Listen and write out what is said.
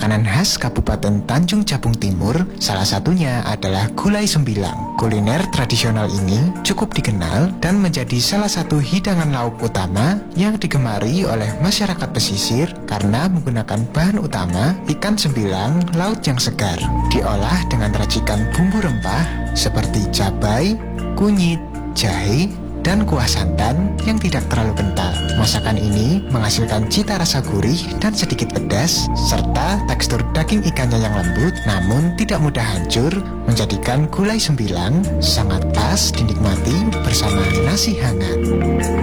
makanan khas Kabupaten Tanjung Jabung Timur, salah satunya adalah gulai sembilang. Kuliner tradisional ini cukup dikenal dan menjadi salah satu hidangan lauk utama yang digemari oleh masyarakat pesisir karena menggunakan bahan utama ikan sembilang laut yang segar. Diolah dengan racikan bumbu rempah seperti cabai, kunyit, jahe, dan kuah santan yang tidak terlalu kental. Masakan ini menghasilkan cita rasa gurih dan sedikit pedas, serta tekstur daging ikannya yang lembut namun tidak mudah hancur, menjadikan gulai sembilang sangat pas dinikmati bersama nasi hangat.